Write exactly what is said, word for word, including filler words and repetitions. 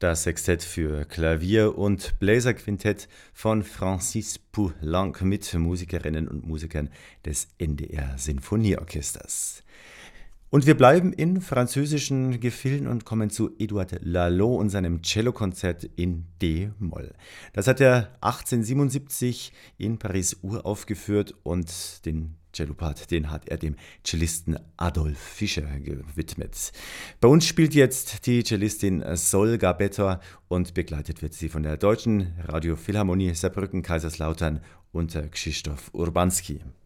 Das Sextett für Klavier und Bläserquintett von Francis Poulenc mit Musikerinnen und Musikern des N D R Sinfonieorchesters. Und wir bleiben in französischen Gefilden und kommen zu Édouard Laloux und seinem Cellokonzert in D-Moll. Das hat er achtzehnhundertsiebenundsiebzig in Paris uraufgeführt und den Cellopart, den hat er dem Cellisten Adolf Fischer gewidmet. Bei uns spielt jetzt die Cellistin Sol Gabetta und begleitet wird sie von der Deutschen Radiophilharmonie Saarbrücken-Kaiserslautern unter Krzysztof Urbanski.